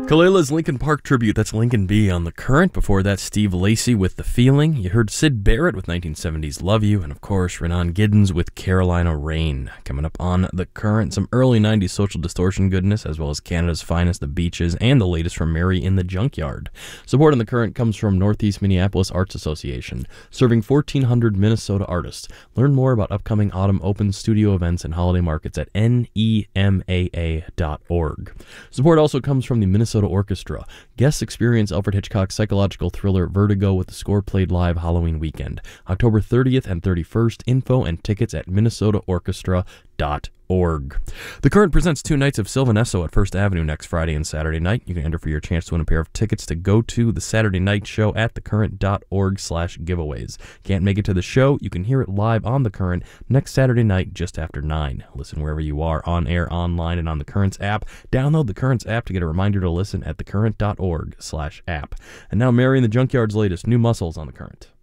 Kalela's Linkin Park tribute, that's Lincoln B on The Current. Before that, Steve Lacy with The Feeling. You heard Syd Barrett with 1970's Love You, and of course, Renan Giddens with Carolina Rain. Coming up on The Current, some early 90s Social Distortion goodness, as well as Canada's finest, The Beaches, and the latest from Mary in the Junkyard. Support on The Current comes from Northeast Minneapolis Arts Association, serving 1,400 Minnesota artists. Learn more about upcoming autumn open studio events and holiday markets at nemaa.org. Support also comes from the Minnesota Orchestra. Guests experience Alfred Hitchcock's psychological thriller Vertigo with the score played live Halloween weekend, October 30th and 31st. Info and tickets at minnesotaorchestra.org. The Current presents 2 nights of Sylvanesso at First Avenue next Friday and Saturday night. You can enter for your chance to win a pair of tickets to go to the Saturday night show at thecurrent.org/giveaways. Can't make it to the show? You can hear it live on The Current next Saturday night just after 9. Listen wherever you are, on air, online, and on The Current's app. Download The Current's app to get a reminder to listen at thecurrent.org/app. And now Mary in the Junkyard's latest, New Muscles on The Current.